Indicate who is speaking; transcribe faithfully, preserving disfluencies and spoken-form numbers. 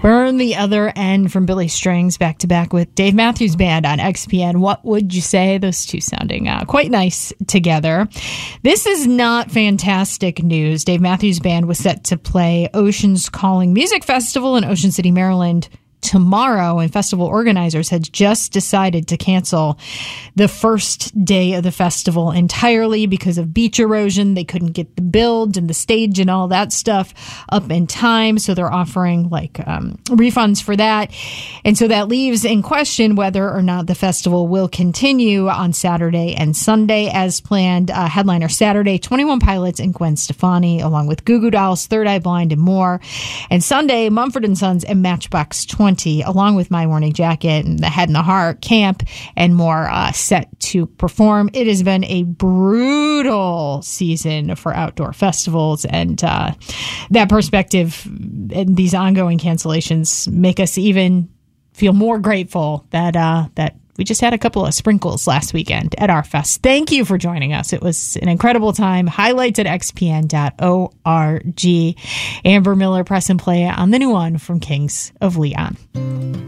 Speaker 1: Burn the Other End from Billy Strings, back to back with Dave Matthews Band on X P N. What would you say? Those two sounding uh, quite nice together. This is not fantastic news. Dave Matthews Band was set to play Oceans Calling Music Festival in Ocean City, Maryland tomorrow, and festival organizers had just decided to cancel the first day of the festival entirely because of beach erosion. They couldn't get the build and the stage and all that stuff up in time, so they're offering like um, refunds for that. And so that leaves in question whether or not the festival will continue on Saturday and Sunday as planned. Uh, headliner Saturday, twenty-one Pilots and Gwen Stefani, along with Goo Goo Dolls, Third Eye Blind, and more. And Sunday, Mumford and Sons and Matchbox twenty, along with My Morning Jacket and The Head and the Heart, Camp, and more uh, set to perform. It has been a brutal season for outdoor festivals, and uh, that perspective and these ongoing cancellations make us even feel more grateful that uh, that we just had a couple of sprinkles last weekend at our fest. Thank you for joining us. It was an incredible time. Highlights at x p n dot org. Amber Miller, press and play on the new one from Kings of Leon.